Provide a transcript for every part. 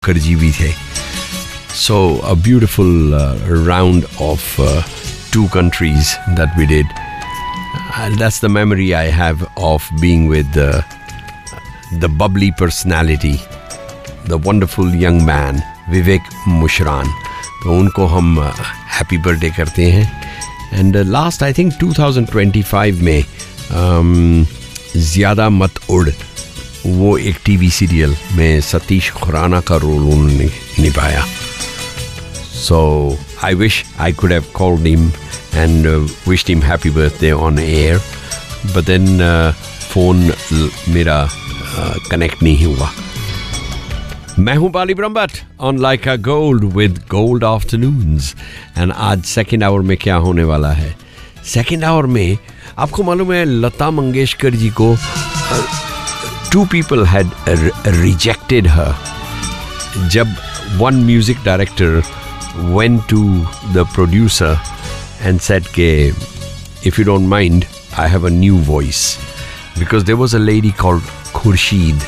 मुखर्जी भी थे. So a beautiful round of two countries that we did. That's the memory I have of being with the bubbly personality, the wonderful young man Vivek Mushran. तो उनको हम happy birthday करते हैं. And last I think 2025 में ज़्यादा मत उड़, वो एक टीवी सीरियल में सतीश खुराना का रोल उन्होंने निभाया. सो I wish I could have called him and wished him happy birthday on air, but then phone मेरा कनेक्ट नहीं हुआ. मैं हूं बाली Brahmbhatt on Lyca gold with gold afternoons. And आज सेकेंड आवर में क्या होने वाला है? सेकेंड आवर में आपको मालूम है लता मंगेशकर जी को टू पीपल हैड रिजेक्टेड हर. जब one music director went to the producer and said ke if you don't mind I have a new voice, because there was a lady called Khurshid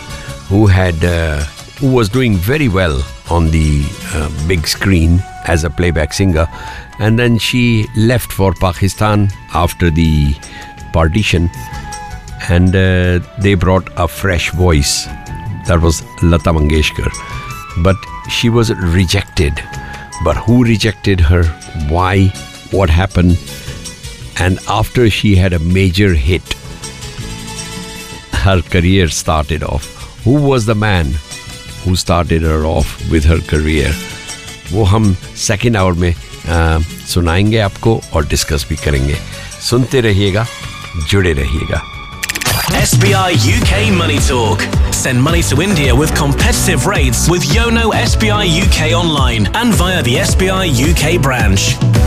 who was doing very well on the big screen as a playback singer, and then she left for Pakistan after the partition, and they brought a fresh voice. That was Lata Mangeshkar, but she was rejected. But who rejected her? Why? What happened? And after she had a major hit, her career started off. Who was the man who started her off with her career? वो हम second hour में सुनाएंगे आपको और discuss भी करेंगे. सुनते रहिएगा, जुड़े रहिएगा. SBI UK Money Talk. Send money to India with competitive rates with Yono SBI UK online and via the SBI UK branch.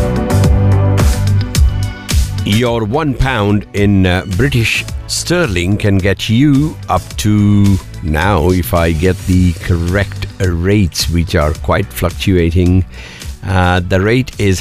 Your £1 in British sterling can get you up to, now if I get the correct rates, which are quite fluctuating, the rate is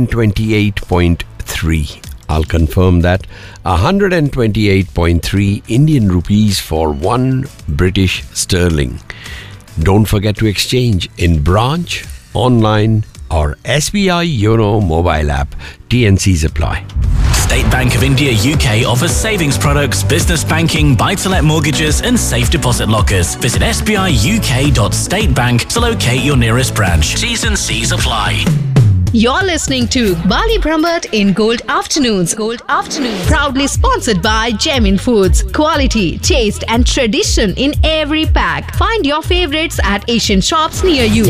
128.3. I'll confirm that. 128.3 Indian rupees for 1 British sterling. Don't forget to exchange in branch, online or SBI Yono mobile app. TNCs apply. State Bank of India UK offers savings products, business banking, buy-to-let mortgages and safe deposit lockers. Visit sbiuk.statebank to locate your nearest branch. T's and C's apply. You're listening to Bali Brahmbhatt in Gold Afternoons. Gold Afternoons. Proudly sponsored by Gemin Foods. Quality, taste and tradition in every pack. Find your favorites at Asian shops near you.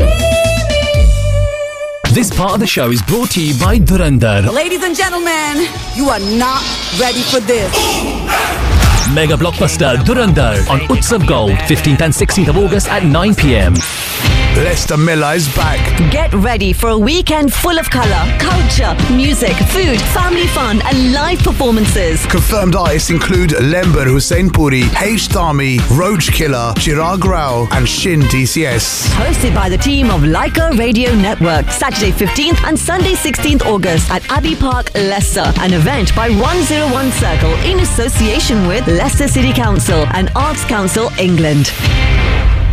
This part of the show is brought to you by Dhurandhar. Ladies and gentlemen, you are not ready for this. Mega blockbuster Dhurandhar on Utsav Gold, 15th and 16th of August at 9 p.m. Lester Miller is back. Get ready for a weekend full of colour, culture, music, food, family fun and live performances. Confirmed artists include Lember Hussain Puri, H. Dami, Roach Killer, Chirag Rao and Shin DCS. Hosted by the team of Laika Radio Network. Saturday 15th and Sunday 16th August at Abbey Park, Leicester. An event by 101 Circle in association with Leicester City Council and Arts Council England.